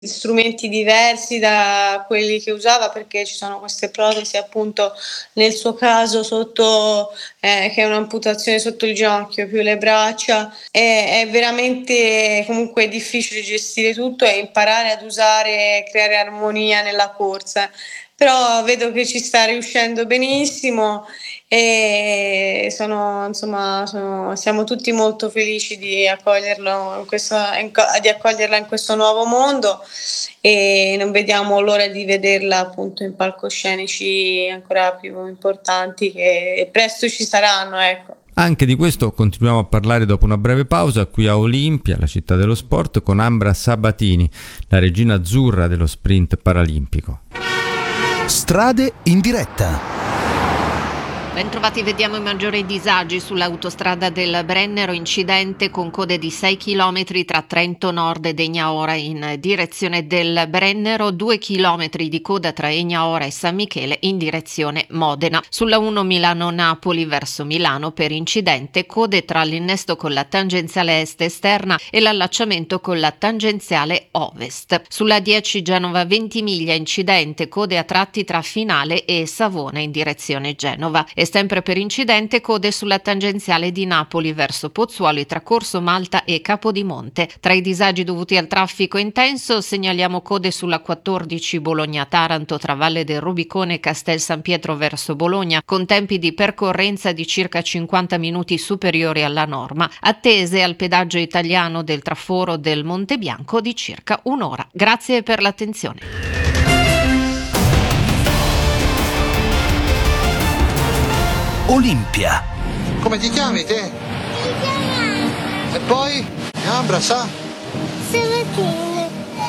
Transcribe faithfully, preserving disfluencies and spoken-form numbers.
strumenti diversi da quelli che usava, perché ci sono queste protesi appunto nel suo caso sotto ehm, che è un'amputazione sotto il ginocchio più le braccia. È è veramente comunque difficile gestire tutto e imparare ad usare e creare armonia nella corsa. Però vedo che ci sta riuscendo benissimo e sono insomma sono siamo tutti molto felici di accoglierlo in questa in co di accoglierla in questo nuovo mondo e non vediamo l'ora di vederla appunto in palcoscenici ancora più importanti che presto ci saranno, ecco. Anche di questo continuiamo a parlare dopo una breve pausa qui a Olimpia, la città dello sport, con Ambra Sabatini, la regina azzurra dello sprint paralimpico. Strade in diretta. Bentrovati, vediamo i maggiori disagi sull'autostrada del Brennero, incidente con code di sei chilometri tra Trento Nord ed Egnaora in direzione del Brennero, due chilometri di coda tra Egnaora e San Michele in direzione Modena. Sulla uno Milano-Napoli verso Milano per incidente, code tra l'innesto con la tangenziale est esterna e l'allacciamento con la tangenziale ovest. Sulla dieci Genova-Ventimiglia incidente, code a tratti tra Finale e Savona in direzione Genova. E sempre per incidente code sulla tangenziale di Napoli verso Pozzuoli tra Corso Malta e Capodimonte. Tra i disagi dovuti al traffico intenso segnaliamo code sulla quattordici Bologna-Taranto tra Valle del Rubicone e Castel San Pietro verso Bologna con tempi di percorrenza di circa cinquanta minuti superiori alla norma, attese al pedaggio italiano del traforo del Monte Bianco di circa un'ora. Grazie per l'attenzione. Olimpia. Come ti chiami te? E poi? Ambra, sa? Sabatini.